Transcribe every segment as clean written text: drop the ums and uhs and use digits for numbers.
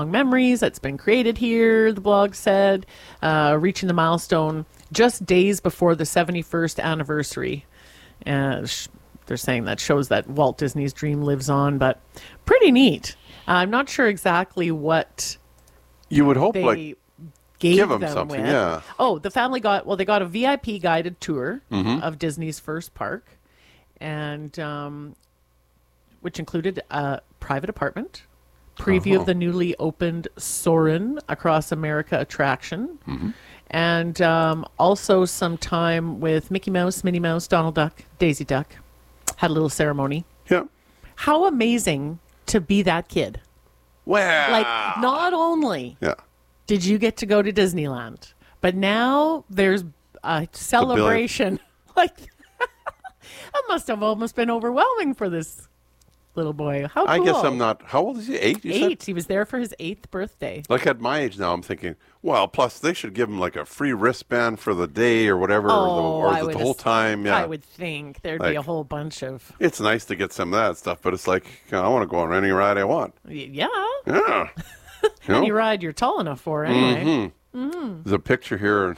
memories that's been created here, the blog said, reaching the milestone just days before the 71st anniversary. They're saying that shows that Walt Disney's dream lives on, but pretty neat. I'm not sure exactly what you would hope, they like, gave give them them something, with. yeah. Oh, the family they got a VIP guided tour of Disney's first park, and which included a private apartment, preview of the newly opened Soarin' Across America attraction, and also some time with Mickey Mouse, Minnie Mouse, Donald Duck, Daisy Duck. Had a little ceremony. Yeah. How amazing to be that kid. Well, Like, not only did you get to go to Disneyland, but now there's a celebration. Like, that must have almost been overwhelming for this little boy. How cool. I guess I'm not. How old is he? 8? You 8. said? He was there for his 8th birthday. Like at my age now, I'm thinking, well, plus they should give him like a free wristband for the day or whatever, or the whole time. Yeah, I would think there'd be a whole bunch of. It's nice to get some of that stuff, but it's like, I want to go on any ride I want. Yeah. Yeah. Any ride you're tall enough for, anyway. There's a picture here.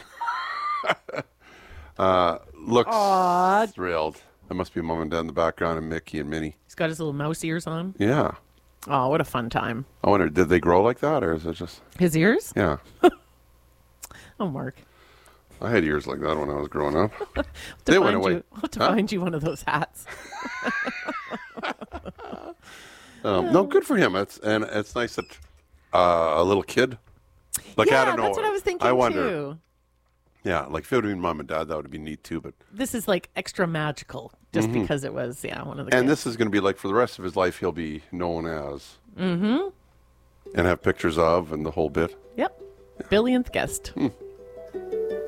Looks thrilled. That must be Mom and Dad in the background, and Mickey and Minnie. He's got his little mouse ears on. Yeah. Oh, what a fun time. I wonder, did they grow like that, or is it just... His ears? Yeah. Oh, Mark. I had ears like that when I was growing up. They went away. I'll have to find you one of those hats. No, good for him. It's nice that a little kid... Like, I don't know. That's what I was thinking, I wonder, too. Yeah, like if it would have been Mom and Dad, that would be neat too. But this is like extra magical just because it was, one of the and kids. this is going to be like for the rest of his life, he'll be known as. And have pictures of and the whole bit. Yep. Billionth guest.